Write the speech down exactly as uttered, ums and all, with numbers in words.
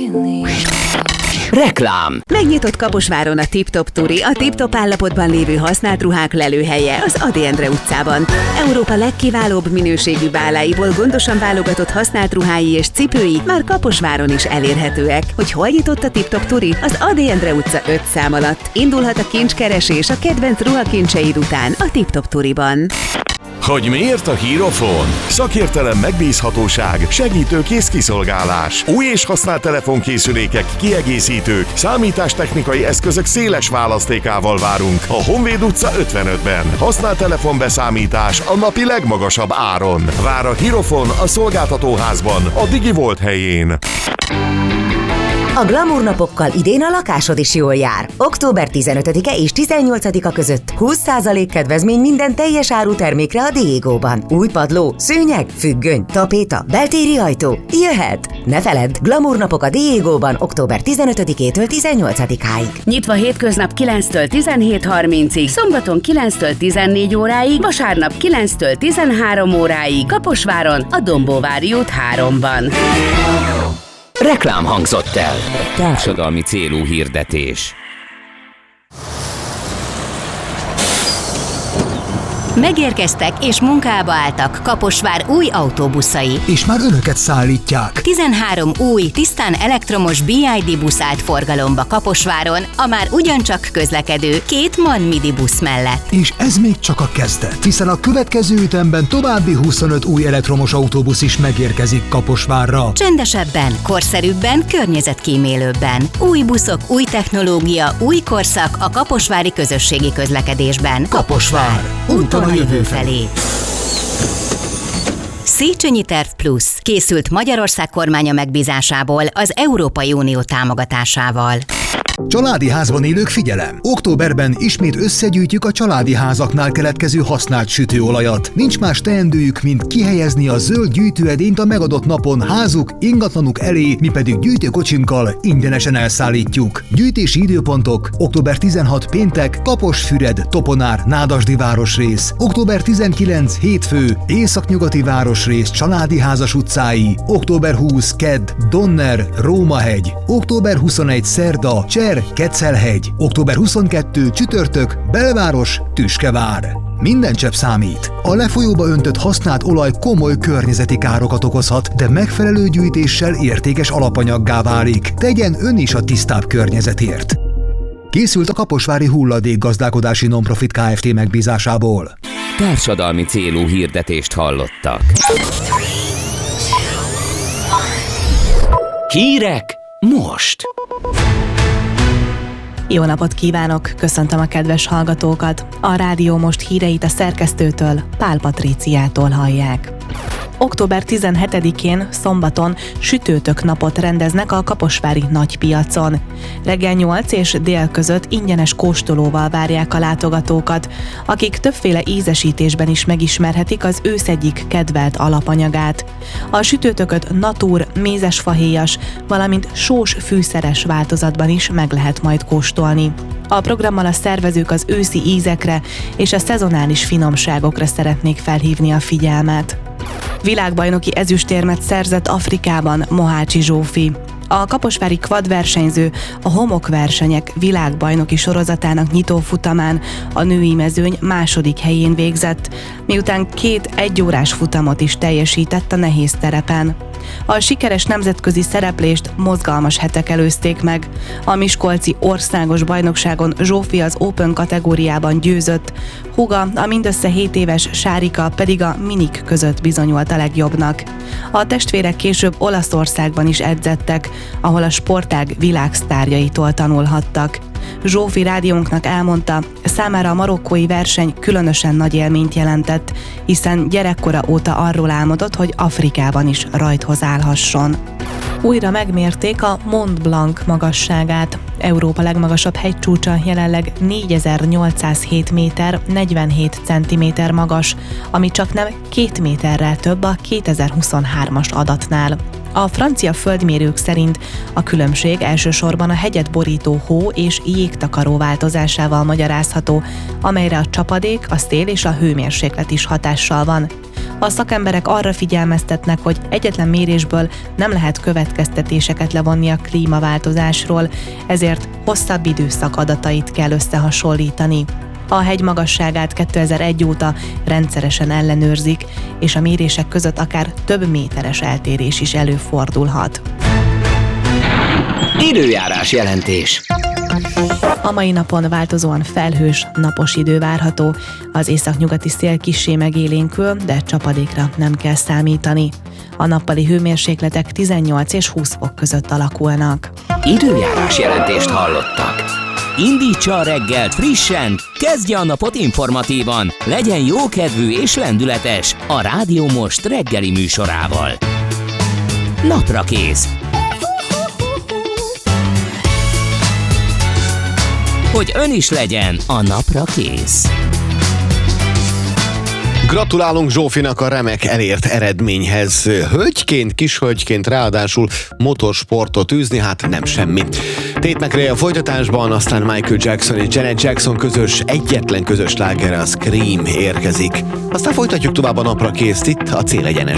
Reklám. Megnyitott Kaposváron a Tip-Top Turi, a tip-top állapotban lévő használt ruhák lelőhelye az Ady Endre utcában. Európa legkiválóbb minőségű báláiból gondosan válogatott használt ruhái és cipői már Kaposváron is elérhetőek. Hogy hol nyitott a Tip-Top Turi? Az Ady Endre utca öt szám alatt. Indulhat a kincskeresés a kedvenc ruhakincseid után a Tip-Top Turiban. Hogy miért a Hírofon? Szakértelem, megbízhatóság, segítőkész kiszolgálás. Új és használt telefonkészülékek, kiegészítők, számítástechnikai eszközök széles választékával várunk a Honvéd utca ötvenötben. Használt telefonbeszámítás a napi legmagasabb áron. Vár a Hírofon a szolgáltatóházban, a DigiVolt helyén. A Glamour napokkal idén a lakásod is jól jár. október tizenötödike és tizennyolcadika között húsz százalék kedvezmény minden teljes áru termékre a Diegóban. Új padló, szőnyeg, függöny, tapéta, beltéri ajtó. Jöhet! Ne feledd, Glamour napok a Diegóban október tizenötödikétől tizennyolcadikáig. Nyitva hétköznap kilenctől tizenhét harmincig, szombaton kilenctől tizennégy óráig, vasárnap kilenctől tizenhárom óráig, Kaposváron, a Dombóvári út háromban. Reklám hangzott el. Társadalmi célú hirdetés. Megérkeztek és munkába álltak Kaposvár új autóbuszai. És már önöket szállítják. tizenhárom új, tisztán elektromos bé i dé busz állt forgalomba Kaposváron, a már ugyancsak közlekedő két MAN Midi busz mellett. És ez még csak a kezdet, hiszen a következő ütemben további huszonöt új elektromos autóbusz is megérkezik Kaposvárra. Csendesebben, korszerűbben, környezetkímélőbben. Új buszok, új technológia, új korszak a kaposvári közösségi közlekedésben. Kaposvár. Úton a jövő felé. Széchenyi Terv Plusz készült Magyarország kormánya megbízásából az Európai Unió támogatásával. Családi házban élők, figyelem! Októberben ismét összegyűjtjük a családi házaknál keletkező használt sütőolajat. Nincs más teendőjük, mint kihelyezni a zöld gyűjtőedényt a megadott napon házuk, ingatlanuk elé, mi pedig gyűjtőkocsinkkal ingyenesen elszállítjuk. Gyűjtési időpontok: október tizenhatodika péntek, Kaposfüred, Toponár, Nádasdi városrész, október tizenkilencedike hétfő, Északnyugati városrész, Családi házas utcái, október huszadika kedd, Donner, Rómahegy, október huszonegyedike szerda, Cser, Keczelhegy, október huszonkettedike csütörtök, Belváros, Tüskevár. Minden csepp számít. A lefolyóba öntött használt olaj komoly környezeti károkat okozhat, de megfelelő gyűjtéssel értékes alapanyaggá válik. Tegyen ön is a tisztább környezetért. Készült a Kaposvári Hulladékgazdálkodási Nonprofit Kft. Megbízásából. Társadalmi célú hirdetést hallottak. Hírek most! Jó napot kívánok! Köszöntöm a kedves hallgatókat! A Rádió Most híreit a szerkesztőtől, Pál Patríciától hallják. október tizenhetedikén, szombaton sütőtök napot rendeznek a kaposvári nagypiacon. Reggel nyolc és dél között ingyenes kóstolóval várják a látogatókat, akik többféle ízesítésben is megismerhetik az ősz egyik kedvelt alapanyagát. A sütőtököt natur, mézesfahéjas, valamint sós fűszeres változatban is meg lehet majd kóstolni. A programmal a szervezők az őszi ízekre és a szezonális finomságokra szeretnék felhívni a figyelmet. Világbajnoki ezüstérmet szerzett Afrikában Mohácsi Zsófi. A kaposvári kvadversenyző a homokversenyek világbajnoki sorozatának nyitófutamán a női mezőny második helyén végzett, miután két egyórás futamot is teljesített a nehéz terepen. A sikeres nemzetközi szereplést mozgalmas hetek előzték meg. A miskolci országos bajnokságon Zsófi az Open kategóriában győzött, húga, a mindössze hét éves Sárika pedig a minik között bizonyult a legjobbnak. A testvérek később Olaszországban is edzettek, ahol a sportág világsztárjaitól tanulhattak. Zsófi rádiónknak elmondta, számára a marokkói verseny különösen nagy élményt jelentett, hiszen gyerekkora óta arról álmodott, hogy Afrikában is rajthoz állhasson. Újra megmérték a Mont Blanc magasságát. Európa legmagasabb hegycsúcsa jelenleg négyezer-nyolcszázhét méter, negyvenhét centiméter magas, ami csaknem két méterrel több a kétezer-huszonhármas adatnál. A francia földmérők szerint a különbség elsősorban a hegyet borító hó és jégtakaró változásával magyarázható, amelyre a csapadék, a szél és a hőmérséklet is hatással van. A szakemberek arra figyelmeztetnek, hogy egyetlen mérésből nem lehet következtetéseket levonni a klímaváltozásról, ezért hosszabb időszak adatait kell összehasonlítani. A hegy magasságát kétezer-egy óta rendszeresen ellenőrzik, és a mérések között akár több méteres eltérés is előfordulhat. Időjárás jelentés. A mai napon változóan felhős, napos idő várható, az északnyugati szél kissé megélénkül, de csapadékra nem kell számítani. A nappali hőmérsékletek tizennyolc és húsz fok között alakulnak. Időjárás jelentést hallottak. Indítsa a reggelt frissen, kezdje a napot informatívan, legyen jókedvű és lendületes a Rádió Most reggeli műsorával. Napra kész. Hogy ön is legyen a napra kész. Gratulálunk Zsófinak a remek elért eredményhez. Hölgyként, kishölgyként ráadásul motorsportot űzni, hát nem semmi. Tate McRae a folytatásban, aztán Michael Jackson és Janet Jackson közös, egyetlen közös slágere, a Scream érkezik. Aztán folytatjuk tovább a napra készt itt a Célegyenesben.